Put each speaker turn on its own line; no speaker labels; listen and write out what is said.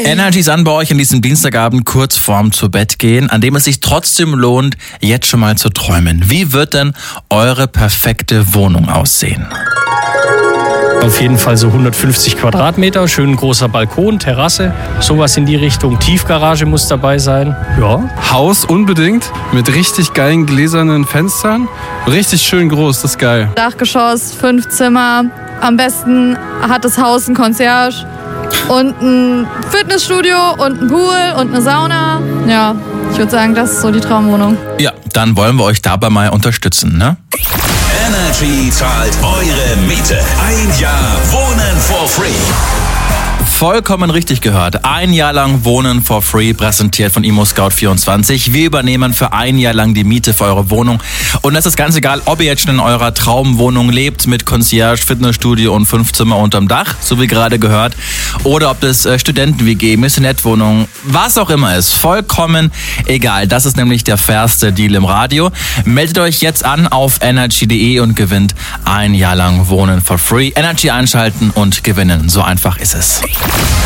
Energy ist an bei euch an diesem Dienstagabend kurz vorm zu Bett gehen, an dem es sich trotzdem lohnt, jetzt schon mal zu träumen. Wie wird denn eure perfekte Wohnung aussehen?
Auf jeden Fall so 150 Quadratmeter, schön großer Balkon, Terrasse, sowas in die Richtung. Tiefgarage muss dabei sein. Ja.
Haus unbedingt, mit richtig geilen gläsernen Fenstern. Richtig schön groß, das ist geil.
Dachgeschoss, 5 Zimmer. Am besten hat das Haus ein Concierge und ein Fitnessstudio und ein Pool und eine Sauna. Ja, ich würde sagen, das ist so die Traumwohnung.
Ja, dann wollen wir euch dabei mal unterstützen, ne?
Energy zahlt eure Miete. 1 Jahr Wohnen for free.
Vollkommen richtig gehört. 1 Jahr lang Wohnen for free, präsentiert von ImmoScout24. Wir übernehmen für 1 Jahr lang die Miete für eure Wohnung. Und das ist ganz egal, ob ihr jetzt schon in eurer Traumwohnung lebt, mit Concierge, Fitnessstudio und 5 Zimmer unterm Dach, so wie gerade gehört, oder ob das Studenten-WG, Missionette-Wohnung, was auch immer ist. Vollkommen egal. Das ist nämlich der fairste Deal im Radio. Meldet euch jetzt an auf energy.de und gewinnt 1 Jahr lang Wohnen for free. Energy einschalten und gewinnen. So einfach ist es.